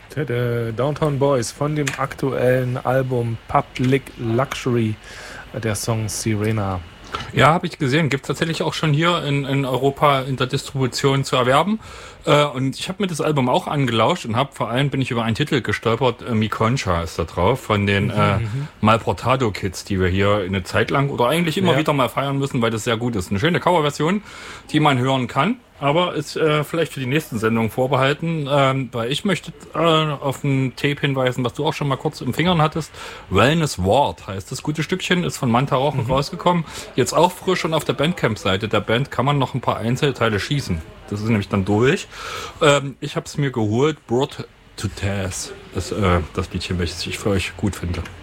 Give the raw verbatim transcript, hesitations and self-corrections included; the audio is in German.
Der Downtown Boys von dem aktuellen Album Public Luxury, der Song Sirena. Ja, habe ich gesehen. Gibt es tatsächlich auch schon hier in, in Europa in der Distribution zu erwerben. Äh, und ich habe mir das Album auch angelauscht und habe vor allem bin ich über einen Titel gestolpert. Äh, Mi Concha ist da drauf von den mhm, äh, Malportado Kids, die wir hier eine Zeit lang oder eigentlich immer ja. wieder mal feiern müssen, weil das sehr gut ist. Eine schöne Coverversion, die man hören kann. Aber ist äh, vielleicht für die nächsten Sendungen vorbehalten, ähm, weil ich möchte äh, auf ein Tape hinweisen, was du auch schon mal kurz im Fingern hattest. Wellness Ward heißt das gute Stückchen, ist von Manta Rauchen mhm. rausgekommen. Jetzt auch frisch und auf der Bandcamp-Seite der Band kann man noch ein paar Einzelteile schießen. Das ist nämlich dann durch. Ähm, ich habe es mir geholt, Brought to Taz ist äh, das Liedchen, welches ich für euch gut finde.